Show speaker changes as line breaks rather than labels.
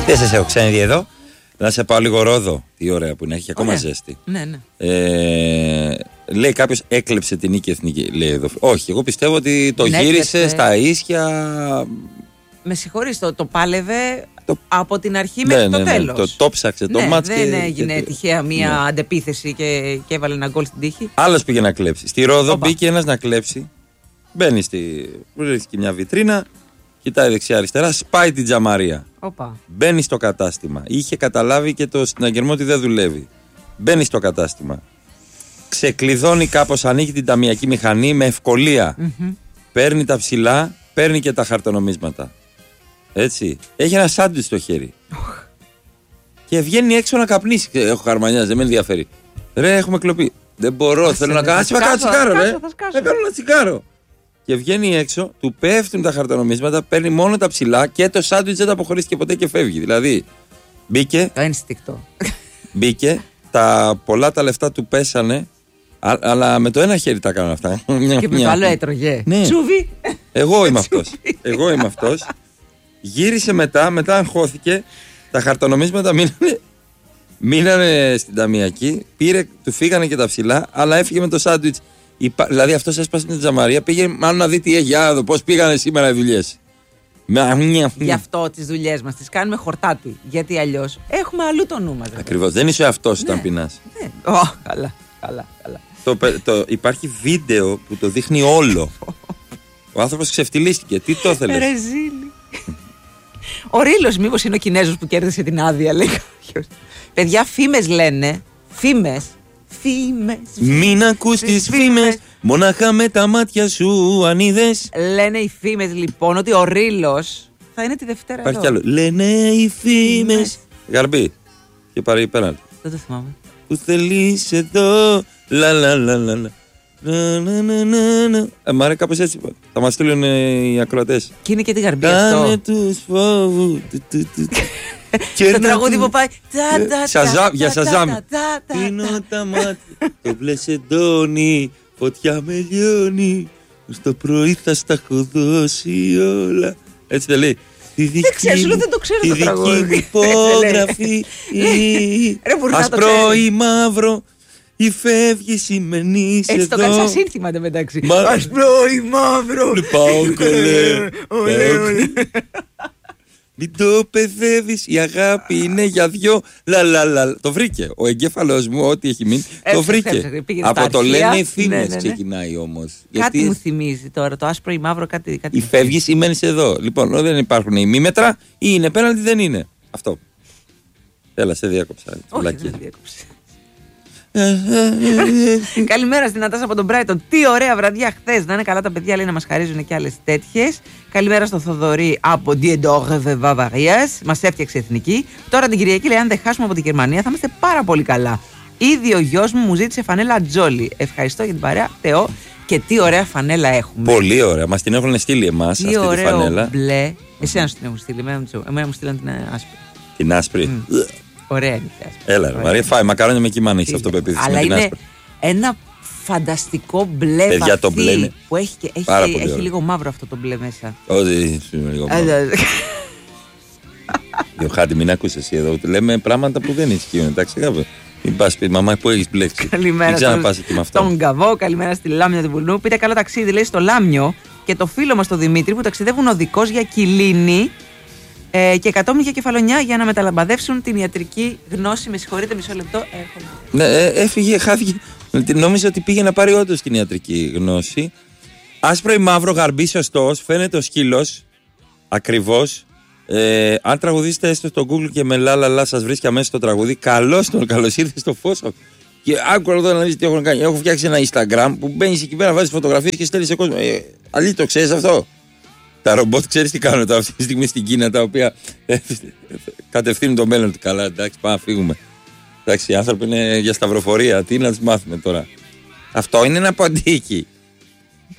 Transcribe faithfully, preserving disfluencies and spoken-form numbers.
Δεν σας έχω ξαναδεί εδώ. Να σε πάω λίγο Ρόδο. Τι ωραία που είναι, έχει ακόμα
ωραία.
ζέστη.
Ναι, ναι.
Ε, λέει κάποιος έκλεψε την Νίκη Εθνική. Λέει εδώ. Όχι, εγώ πιστεύω ότι το
Ναι,
γύρισε
έκλεψε.
στα ίσια.
Με συγχωρείς, το, το πάλευε
Το-
από την αρχή
Ναι,
μέχρι
ναι,
το
ναι,
τέλος.
το, το ψάξε το
ναι,
μάτς
δεν
και-
έγινε
και-
τυχαία μία
ναι.
αντεπίθεση και, και έβαλε ένα γκολ στην τύχη.
Άλλος πήγε να κλέψει. Στη Ρόδο
Όπα.
μπήκε ένας να κλέψει. Μπαίνει στη. Βρίσκει μια βιτρίνα. Κοιτάει δεξιά-αριστερά. Σπάει την τζαμαρία.
Όπα.
Μπαίνει στο κατάστημα. Είχε καταλάβει και το συναγερμό ότι δεν δουλεύει. Μπαίνει στο κατάστημα. Ξεκλειδώνει κάπως, ανοίγει την ταμιακή μηχανή με ευκολία.
Μμμ.
Παίρνει τα ψηλά, παίρνει και τα χαρτονομίσματα. Έτσι. Έχει ένα σάντουιτ στο χέρι. Και βγαίνει έξω να καπνίσει. Έχω χαρμανιάζει, δεν με ενδιαφέρει. Ρε, έχουμε κλοπεί. Δεν μπορώ,
Άσε,
θέλω
ρε,
να κάνω.
θα
Άσε με κάνω
σκάσω,
τσιγάρο,
θα
ρε.
σκάσω, θα σκάσω.
Να κάνω ένα τσιγάρο. Και βγαίνει έξω, του πέφτουν τα χαρτονομίσματα, παίρνει μόνο τα ψηλά και το σάντουιτ δεν τα αποχωρίστηκε ποτέ και φεύγει. Δηλαδή, μπήκε,
Το ένστικτο.
μπήκε, τα πολλά τα λεφτά του πέσανε, α- αλλά με το ένα χέρι τα έκαναν αυτά.
Και με το άλλο έτρωγε.
Ναι.
Τσούβι.
Εγώ είμαι αυτός. Εγώ είμαι αυτός. Γύρισε μετά, μετά αγχώθηκε. Τα χαρτονομίσματα μείνανε, μείνανε στην ταμιακή. Πήρε, του φύγανε και τα ψηλά, αλλά έφυγε με το σάντουιτς. Υπά- Δηλαδή αυτός έσπασε την τζαμαρία. Πήγε μάλλον να δει τι έχει άδο, πώς πήγανε σήμερα οι δουλειές.
Γι' αυτό τις δουλειές μας τις κάνουμε χορτάτι. Γιατί αλλιώς έχουμε αλλού το νου μας. ρε.
Ακριβώς. Δεν είσαι ο αυτός όταν
Ναι.
πεινάς.
Ναι. Ω, καλά, καλά, καλά.
Το, πε- το, υπάρχει βίντεο που το δείχνει όλο. Ο άνθρωπος ξεφτυλίστηκε. Τι το ήθελες.
Ρεζίλη. Ο Ρήλος μήπως είναι ο Κινέζος που κέρδισε την άδεια, λέει κάποιος. Παιδιά, φήμες λένε. Φήμες. Φήμες.
Μην ακούς τις φήμες, μονάχα με τα μάτια σου αν είδες.
Λένε οι φήμες λοιπόν ότι ο Ρήλος θα είναι τη Δευτέρα
Υπάρχει
εδώ.
κι άλλο. Λένε οι φήμες. Γαρμπή. Και πάρει πέραν.
Δεν το θυμάμαι.
Που θέλεις εδώ. Λα λα λα λα λα. Να, να, να, να, να. Ε, μ' άρεσε κάπως έτσι. Θα μας στείλουν ε, οι ακροατές.
Και είναι και τη Γαρμπή
Κάνε
αυτό.
τους φόβου. Του, του, του, του.
Το
Κέρνα
τραγούδι
του.
που πάει. Τα, τα,
Σαζάμ,
τα,
για
τα,
Σαζάμ.
τα, τα, τα,
Κλείνω
τα.
τα μάτια. Το μπλε σεντόνι. Φωτιά με λιώνει. Στο πρωί θα στα έχω δώσει όλα. Έτσι δεν λέει. Τη δική
Δεν ξέρω, σου λέω,
μου-
δεν το ξέρω
τη
το
δική
τραγούδι.
μου υπόγραφη.
Ρε, μπορεί να το
Ασπρό
ξέρεις.
ή μαύρο. Ή φεύγει σημαίνει
Έτσι το
εδώ.
κάνει σαν σύνθημα εντωμεταξύ.
Μα-
Ασπρό ή μαύρο.
Πάω και λέω.
Ολέ,
πάω
ολέ.
και- Μην το παιδεύεις, η αγάπη είναι για δυο. Λα, λα, λα. Το βρήκε. Ο εγκέφαλος μου, ό,τι έχει μείνει, το
Έψαξε,
βρήκε.
έψαξε, πήγαινε
Από
στα
το
αρχεία.
λένε οι
Ναι,
φήμες
ναι, ναι.
ξεκινάει όμως.
Κάτι μου
Γιατί
θυμίζει τώρα. Το άσπρο ή μαύρο κάτι. κάτι
ή
μου
φεύγεις ή μένεις εδώ. Λοιπόν, δεν υπάρχουν ημίμετρα ή είναι πέναλτι, δεν είναι. Αυτό. Έλα, σε διάκοψα.
Όχι,
Βλακία.
δεν διέκοψε. Καλημέρα στην Νατάσα από τον Brighton. Τι ωραία βραδιά χθες. Να είναι καλά τα παιδιά, λέει, να μας χαρίζουν και άλλες τέτοιες. Καλημέρα στο Θοδωρή από Diendorf Βαβαρίας. Μας έφτιαξε εθνική. Τώρα την Κυριακή, λέει, αν δεν χάσουμε από την Γερμανία θα είμαστε πάρα πολύ καλά. Ήδη ο γιος μου μου ζήτησε φανέλα Τζόλι. Ευχαριστώ για την παρέα, Θεό. Και τι ωραία φανέλα έχουμε.
Πολύ ωραία. Μας την έχουν στείλει εμάς
Τι
αυτή τη
ωραίο
φανέλα.
μπλε. Εσένα σου την έχουν στείλει. Εμένα μου τις- εμένα μου στείλαν την ε, άσπρη.
Την άσπρη.
Ωραία είναι η άσπρη.
Έλα, ρε
Ωραία.
Μαρία, φάει μακαρόνια με κύμα αν έχεις αυτοπεποίθηση.
Αλλά
με την
είναι
άσπρη.
ένα φανταστικό μπλε
Παιδιά,
βαθύ
το μπλε είναι
που έχει, και- έχει,
πάρα πολύ
έχει
ωραίο.
λίγο μαύρο αυτό το μπλε μέσα.
Όχι, λίγο μόνο. Διοχάτη, μην ακούσεις εσύ εδώ. Λέμε πράγματα που δεν ισχύουν. Εντάξει, κάπου. Μην πας πει, μαμά, που έχεις μπλέξει.
Καλημέρα
Μην
στον-
ξαναπάς εκεί με αυτό.
στον Καβό, καλημέρα στη Λάμια του Βουλνού. Πείτε καλό ταξίδι, λέει, στο Λάμιο και το φίλο μας τον Δημήτρη που ταξιδεύουν οδικός για Κιλίνη ε, και κατόμοι για Κεφαλονιά για να μεταλαμπαδεύσουν την ιατρική γνώση. Με συγχωρείτε, μισό λεπτό. Έρχομαι.
Ναι, ε, έφυγε, χάθηκε. Νόμιζα ότι πήγε να πάρει όντως την ιατρική γνώση. Άσπρο ή μαύρο, γαρμπή, σωστός. Φαίνεται ο σκύλος. Ακριβώς. Ε, αν τραγουδήσετε έστω στο Google και με λα λα λα σας βρίσκει αμέσως το τραγούδι. Καλώς τον, καλώς ήρθε στο φως. Και άκουρα εδώ να δεις τι έχω κάνει. Έχω φτιάξει ένα Instagram που μπαίνεις εκεί πέρα, βάζεις φωτογραφίες και στέλνεις σε κόσμο. Ε, αλήθεια, το ξέρεις αυτό. Τα ρομπότ ξέρεις τι κάνουν τώρα αυτή τη στιγμή στην Κίνα, τα οποία ε, κατευθύνουν το μέλλον του. Καλά, εντάξει, πάμε να φύγουμε. Εντάξει, οι άνθρωποι είναι για σταυροφορία. Τι να τους μάθουμε τώρα. Αυτό είναι ένα ποντίκι.